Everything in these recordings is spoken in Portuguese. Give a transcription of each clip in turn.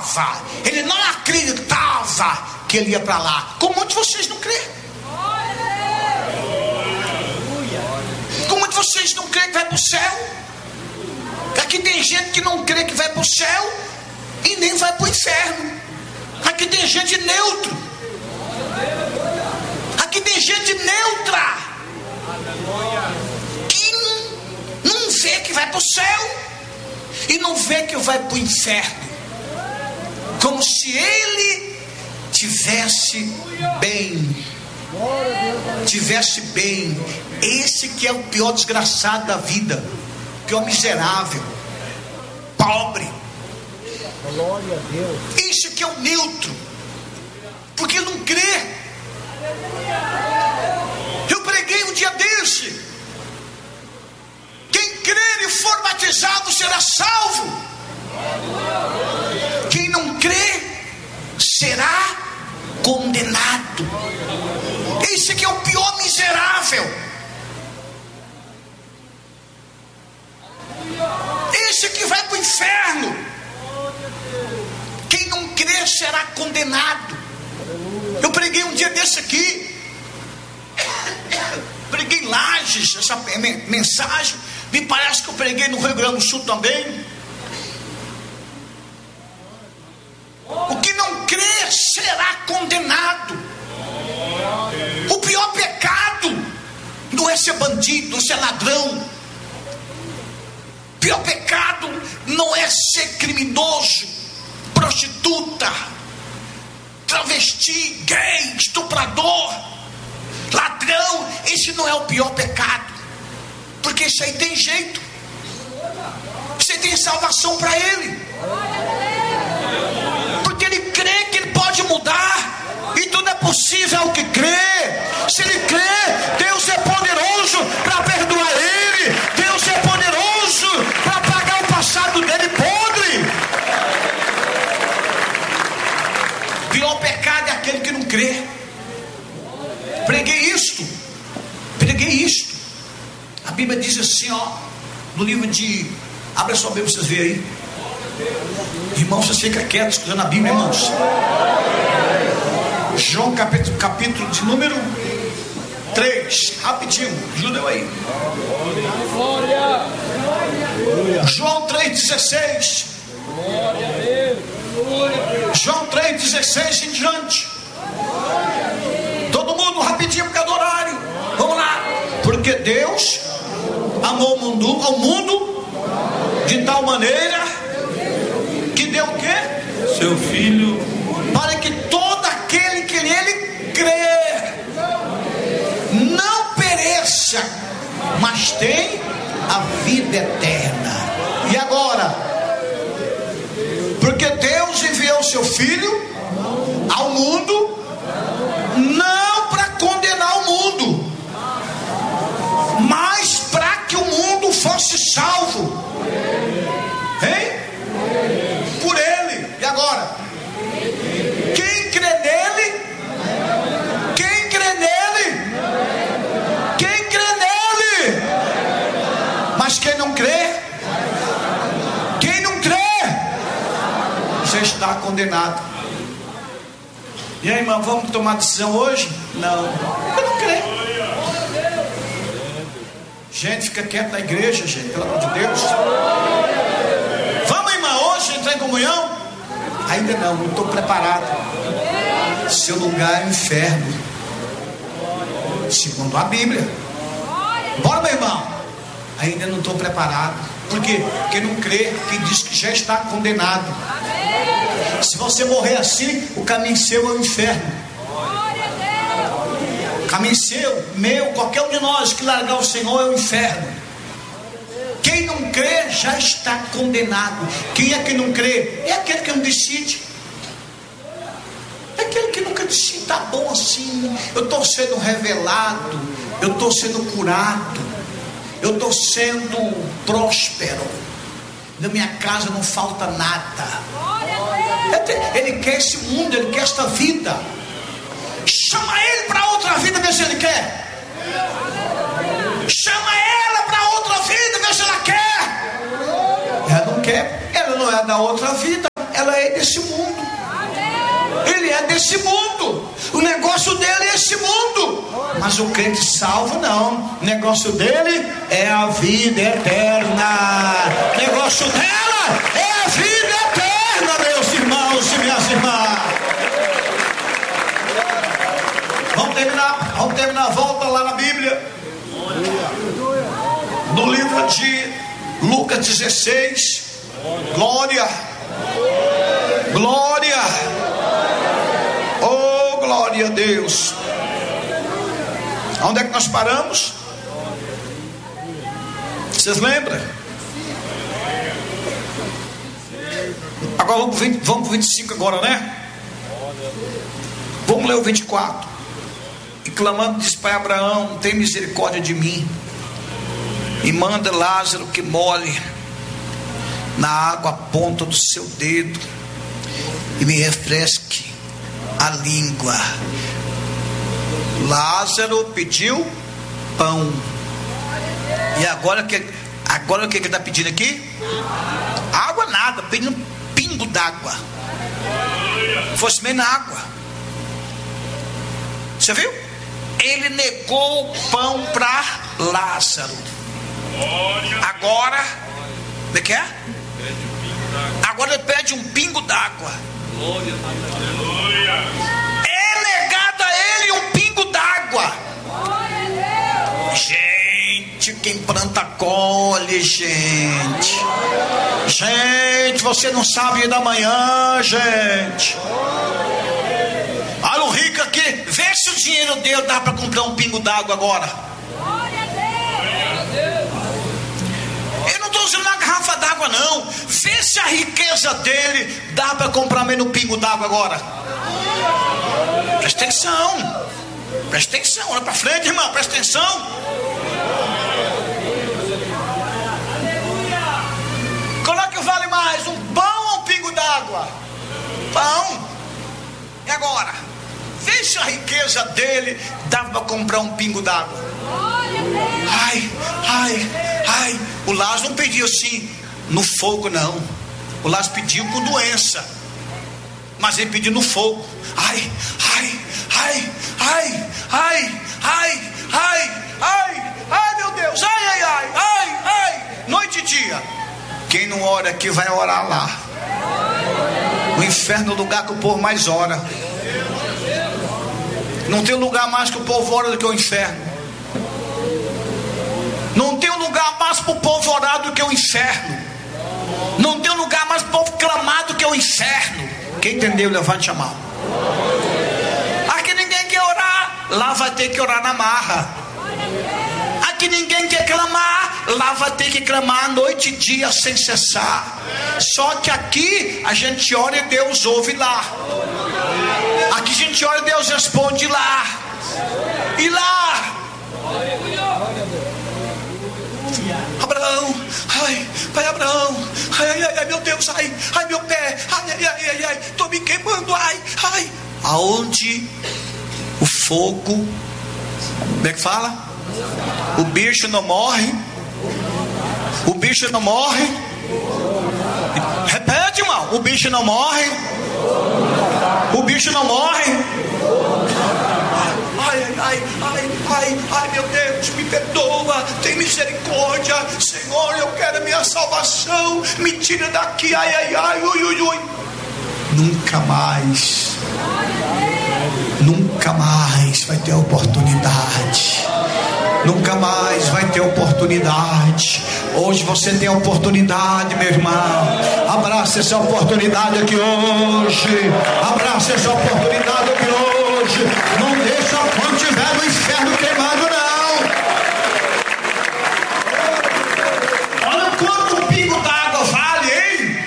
acreditava, ele não acreditava que ele ia para lá. Como muitos de vocês não creem. Como muitos de vocês não creem que vai para o céu. Aqui tem gente que não crê que vai para o céu e nem vai para o inferno. Aqui tem gente neutra. Aqui tem gente neutra que não vê que vai para o céu e não vê que vai para o inferno, como se ele tivesse bem. Esse que é o pior desgraçado da vida, pior miserável, pobre. Glória a Deus. Esse que é o neutro, porque ele não crê. Eu preguei um dia desse: quem crer e for batizado será salvo, quem não crê será condenado. Esse que é o pior miserável, esse que vai para o inferno. Quem não crer será condenado. Eu preguei um dia desse aqui, preguei em Lages essa mensagem. Me parece que eu preguei no Rio Grande do Sul também. O que não crer será condenado. O pior pecado não é ser bandido, não é ser ladrão. O pior pecado não é ser criminoso, prostituta, travesti, gay, estuprador, ladrão. Esse não é o pior pecado, porque isso aí tem jeito. Você tem salvação para ele, porque ele crê que ele pode mudar. E tudo é possível ao que crê. Se ele crê, Deus é poderoso para perdoar ele. Deus é poderoso para pagar o passado dele podre. O pior pecado é aquele que não crê. Preguei isto. A Bíblia diz assim, ó, no livro de... Abra sua Bíblia para vocês verem aí. Irmãos, vocês ficam quietos escutando a Bíblia, irmãos. João capítulo de número 3. Rapidinho, ajuda eu aí. João 3,16. João 3,16 em diante. Todo mundo rapidinho por causa do horário. Vamos lá. Porque Deus amou ao mundo de tal maneira que deu o quê? Seu Filho, para que todo aquele que nele crer não pereça, mas tem a vida eterna. E agora, porque Deus enviou seu Filho ao mundo, não para condenar o mundo, mas para que o mundo fosse salvo, hein? Por ele. E agora, quem crê nele, mas quem não crê, já está condenado. E aí, irmão, vamos tomar decisão hoje? Não, eu não creio. Gente, fica quieto na igreja, gente, pelo amor de Deus. Vamos, irmão, hoje entrar em comunhão? Ainda não estou preparado. Seu lugar é o inferno, segundo a Bíblia. Bora, meu irmão. Ainda não estou preparado. Por quê? Porque não crê, que diz que já está condenado. Se você morrer assim, o caminho seu é o inferno. Caminho seu, meu, qualquer um de nós que largar o Senhor é o inferno. Quem não crê já está condenado. Quem é que não crê? É aquele que não decide. É aquele que nunca decide. Tá bom assim, eu estou sendo revelado, eu estou sendo curado, eu estou sendo próspero, na minha casa não falta nada. Ele quer esse mundo, ele quer esta vida. Chama ele para outra vida, vê se ele quer. Chama ela para outra vida, vê se ela quer. Ela não quer, ela não é da outra vida, ela é desse mundo. Ele é desse mundo. O negócio dele é esse mundo. Mas o crente salvo não. O negócio dele é a vida eterna. O negócio dela é a vida eterna, meus irmãos e minhas irmãs. Vamos terminar. Volta lá na Bíblia. No livro de Lucas 16. Glória. Glória. Oh, glória a Deus. Onde é que nós paramos? Vocês lembram? Agora vamos para o 25 agora, né? Vamos ler o 24. E clamando, diz: Pai Abraão, tem misericórdia de mim, e manda Lázaro que molhe na água a ponta do seu dedo e me refresque a língua. Lázaro pediu pão. E agora o que ele está pedindo aqui? Água nada, pedindo um pingo d'água. Fosse meio na água. Você viu? Ele negou o pão para Lázaro. Agora, como é que é? Agora ele pede um pingo d'água. É negado a ele um pingo d'água. Gente, quem planta colhe, gente. Gente, você não sabe da manhã, gente. Olha o rico aqui. Vê se o dinheiro dele dá para comprar um pingo d'água agora. Eu não estou usando uma garrafa d'água não. Vê se a riqueza dele dá para comprar menos um pingo d'água agora. Presta atenção. Presta atenção. Olha para frente, irmão. Presta atenção. Qual é que vale mais? Um pão ou um pingo d'água? Pão. E agora? Vê se a riqueza dele dá para comprar um pingo d'água. Ai. O Lázaro não pediu assim no fogo, não. O Lázaro pediu com doença, mas ele pediu no fogo. Ai, meu Deus. Ai. Noite e dia. Quem não ora aqui vai orar lá. O inferno é o lugar que o povo mais ora. Não tem lugar mais que o povo ora do que o inferno. Não tem um lugar mais para o povo orar do que o inferno. Não tem um lugar mais para o povo clamar do que o inferno. Quem entendeu, levante a mão. Aqui ninguém quer orar, lá vai ter que orar na marra. Aqui ninguém quer clamar, lá vai ter que clamar noite e dia sem cessar. Só que aqui a gente ora e Deus ouve lá. Aqui a gente ora e Deus responde lá. E lá. Abraão, pai Abraão, ai, meu Deus, ai, meu pé, ai, tô me queimando, ai. Aonde o fogo, como é que fala? O bicho não morre. O bicho não morre. Repete, irmão. O bicho não morre. O bicho não morre. Ai, meu Deus, me perdoa, tem misericórdia, Senhor, eu quero a minha salvação, me tira daqui, ai, ui. Nunca mais vai ter oportunidade. Nunca mais vai ter oportunidade. Hoje você tem a oportunidade, meu irmão. Abraça essa oportunidade aqui hoje. Abraça essa oportunidade aqui hoje. Não deixa quando tiver no inferno queimado, não. Olha quanto um pingo d'água vale, hein?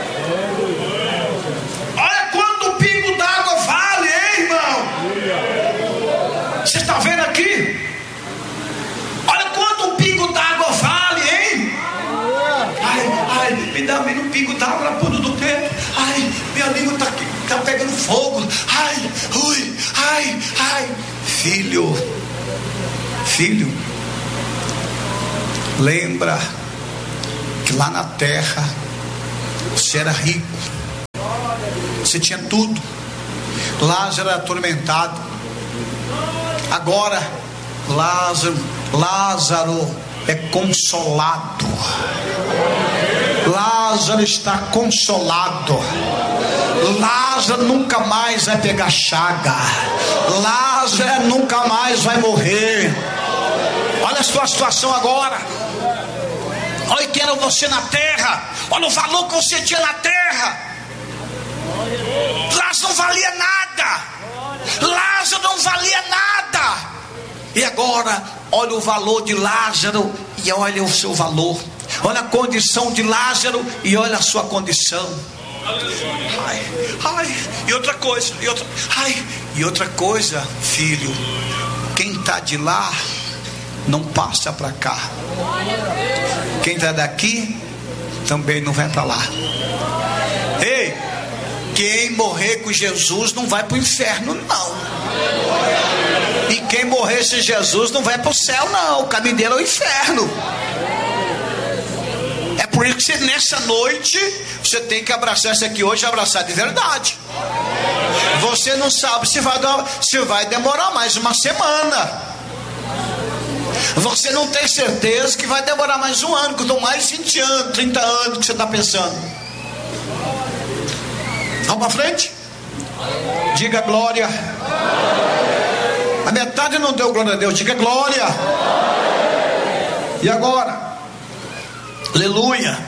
Olha quanto um pingo d'água vale, hein, irmão? Você está vendo aqui? Olha quanto um pingo d'água vale, hein? Ai, me dá menos um pingo d'água na ponta do dedo. Ai, minha língua tá pegando fogo. Ai, filho, lembra que lá na terra você era rico, Você tinha tudo. Lázaro era atormentado. Agora Lázaro é consolado. Lázaro está consolado. Lázaro nunca mais vai pegar chaga. Lázaro nunca mais vai morrer. Olha a sua situação agora. Olha quem era você na terra. Olha o valor que você tinha na terra. Lázaro não valia nada. Lázaro não valia nada. E agora, olha o valor de Lázaro e olha o seu valor. Olha a condição de Lázaro e olha a sua condição. E outra coisa, filho. Quem está de lá não passa para cá. Quem está daqui também não vai para lá. Ei, quem morrer com Jesus não vai para o inferno, não. E quem morrer sem Jesus não vai para o céu, não. O caminho dele é o inferno. É por isso que você, nessa noite, você tem que abraçar isso aqui hoje, abraçar de verdade. Você não sabe se vai demorar mais uma semana. Você não tem certeza que vai demorar mais um ano, que eu estou mais 20 anos, 30 anos que você está pensando. Vamos para frente? Diga glória. A metade não deu glória a Deus, diga glória. E agora? Aleluia.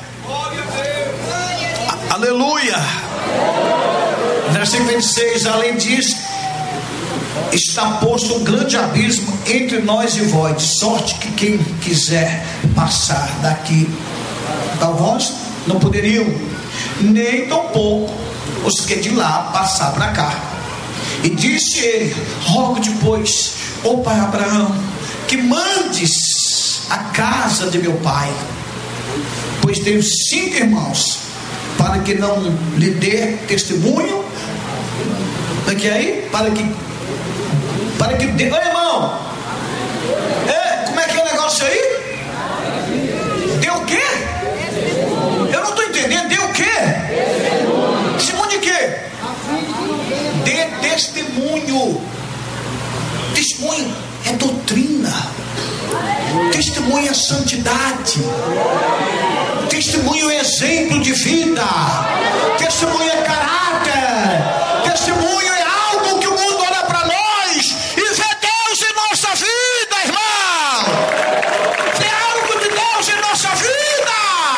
Aleluia. Versículo 26. Além disso, está posto um grande abismo entre nós e vós, de sorte que quem quiser passar daqui para vós não poderiam, nem tampouco os que de lá passar para cá. E disse ele: rogo-te, pois, ó pai Abraão, que mandes a casa de meu pai, pois tenho 5 irmãos, para que não lhe dê testemunho. Daqui aí, para que dê. Ô irmão, como é que é o negócio aí? Deu o quê? Eu não estou entendendo. Deu o quê? Testemunho de quê? Dê testemunho. Testemunho é doutrina. Testemunho é santidade. Testemunho é exemplo de vida. Testemunho é caráter. Testemunho é algo que o mundo olha para nós e vê Deus em nossa vida, irmão. Vê algo de Deus em nossa vida.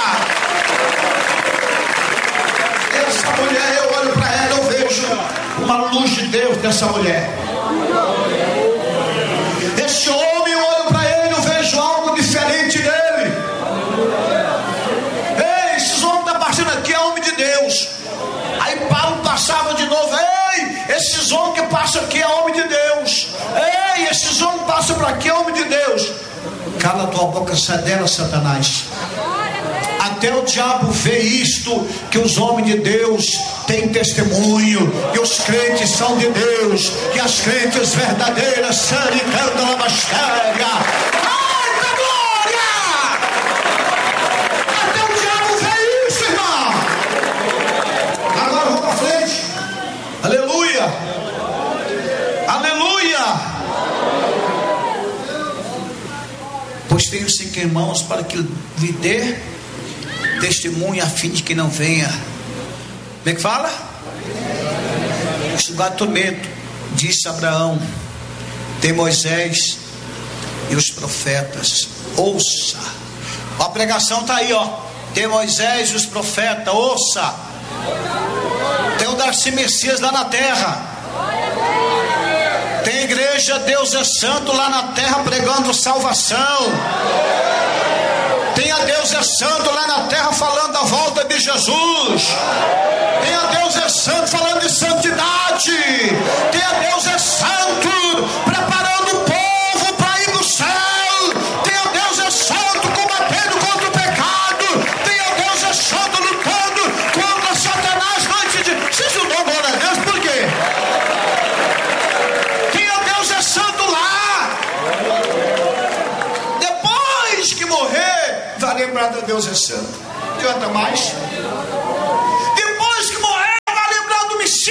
Essa mulher, eu olho para ela, eu vejo uma luz de Deus dessa mulher. Esse homem, eu olho para ele, eu vejo algo diferente dele. Ei, esses homens que estão partindo aqui é homem de Deus. Aí Paulo passava de novo: ei, esses homens que passam aqui é homem de Deus. Ei, esses homens que passam por aqui é homem de Deus. Cala a tua boca, sai dela, Satanás. Até o diabo vê isto, que os homens de Deus têm testemunho, e os crentes são de Deus, e as crentes verdadeiras sanitando a bastéria. Ai, da glória! Até o diabo vê isso, irmão. Agora vamos para frente. Aleluia. Aleluia. Pois tenho 5 irmãos, para que lhe dê testemunha, a fim de que não venha. Como é que fala? Este lugar de tormento. Disse Abraão: tem Moisés e os profetas, ouça. A pregação está aí, ó. Tem Moisés e os profetas, ouça. Tem o Darcy Messias lá na terra. Tem a igreja Deus é Santo lá na terra pregando salvação. Tem a Deus é Santo lá na terra falando da volta de Jesus. Tem a Deus é Santo falando de santidade. Tem a Deus é Santo preparando o povo para ir no céu. Tem a Deus é Santo combatendo contra o pecado. Tem a Deus é Santo lutando contra Satanás antes de... Vocês não dão glória a Deus por quê? Tem a Deus é Santo lá. Depois que morrer, vai lembrar de Deus é Santo. Canta mais. Depois que morrer, vai lembrar do Messias.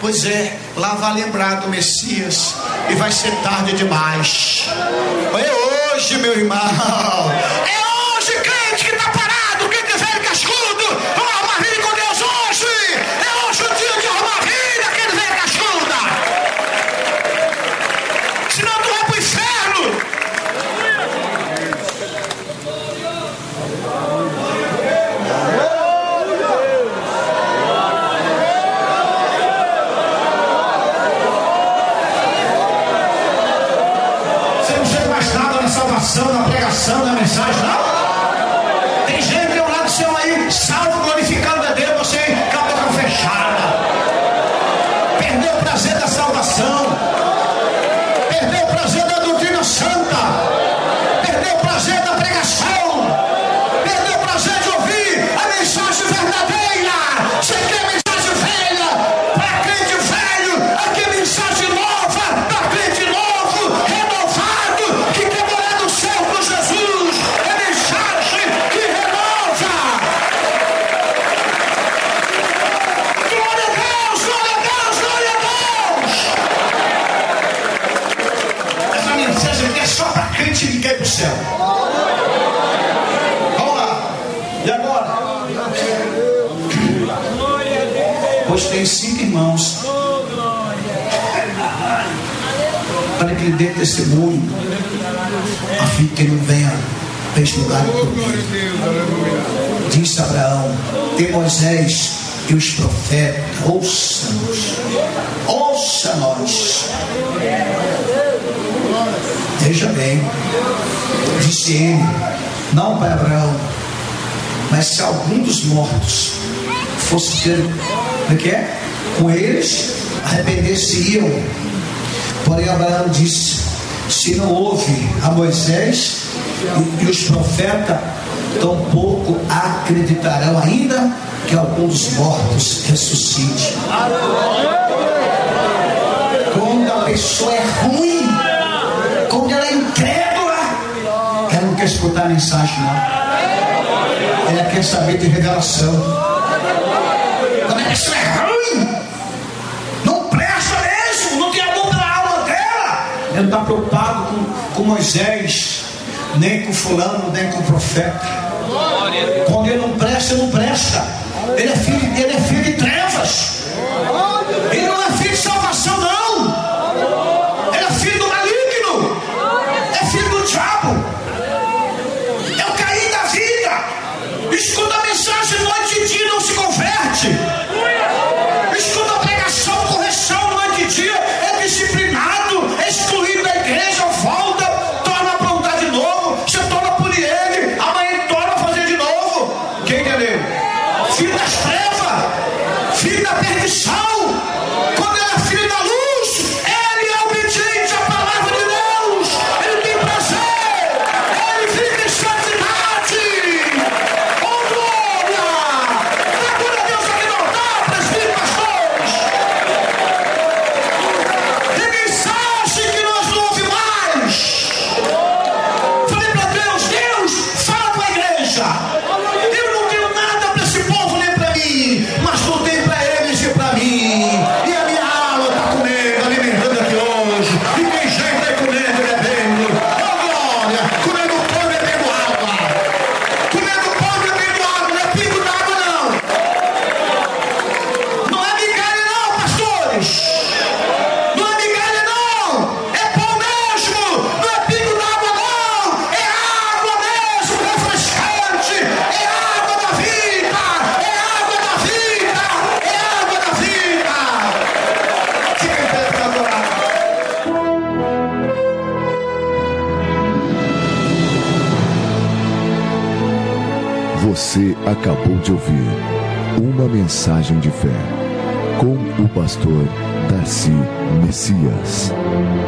Pois é, lá vai lembrar do Messias e vai ser tarde demais. É hoje, meu irmão. É hoje, crente que está parado, crente velho cascudo. Vamos arrumar vida com Deus hoje. É hoje o dia de arrumar vida, aquele velho cascuda. Senão tu vai para o inferno. Na pregação, na mensagem, não. Tem gente ao lado do seu aí, salvo, glorificando a Deus, você com a boca fechada. Perdeu o prazer da salvação, perdeu o prazer da doutrina santa, perdeu o prazer da pregação, perdeu o prazer de ouvir a mensagem verdadeira. Você quer mensagem velha para crente velho? Aqui é mensagem nova para crente novo, renovado, que quer morar no céu com Jesus. É mensagem que renova. Glória a Deus, glória a Deus, glória a Deus. Essa mensagem aqui é só para crente que quer ir para o céu. Vamos lá. E agora? Pois tem 5 irmãos para que ele dê testemunho, a fim que ele não venha para este lugar comigo. Disse Abraão: e Moisés e os profetas, ouça-nos, ouça-nos. Veja bem, disse ele, não para Abraão, mas se algum dos mortos fosse ter, como é que é? Com eles, arrepender-se-iam. Porém Abraão disse: se não houve a Moisés e os profetas, tampouco acreditarão, ainda que algum dos mortos ressuscite. Quando a pessoa é ruim, quando ela é incrédula, ela não quer escutar a mensagem, não. Ela quer saber de revelação. Quando a pessoa é ruim, não presta mesmo, não tem amor pela alma dela. Ela não está preocupado com Moisés, nem com fulano, nem com o profeta. Quando ele não presta, ele não presta. Ele é filho de trevas. Ele não é filho de salvação, não. Ele é filho do maligno. É filho do diabo. É o cair da vida. Escuta a mensagem noite e dia, não se converte. Escuta a pregação, correção noite e dia, é disciplinado, é excluído da igreja, volta, torna a aprontar de novo, você torna por ele, amanhã ele torna a fazer de novo. Quem entendeu? Filho das trevas, filho da perdição. Quando ele é filho da luz, ele é obediente à palavra de Deus, ele tem prazer, ele vive em santidade. Oh glória! Dá glória a Deus aqui no altar, presbítero, pastores. Tem mensagem que nós não ouvimos mais. Falei para Deus: Deus, fala com a igreja. Eu não tenho nada para esse povo nem para mim, mas tu tem para eles e para mim. E a minha alma está comendo, alimentando aqui hoje. E tem gente aí comendo e bebendo. Oh glória! Comendo pão e bebendo água. Comendo pão e bebendo água. Não é pingo d'água, não. Não é migalha, não, pastores. Não é migalha, não. É pão mesmo. Não é pingo d'água, não. É água mesmo, refrescante. É água da vida. É água da vida. É água da vida. Fica em pé para adorar. Você acabou de ouvir uma mensagem de fé com o pastor Darcy Messias.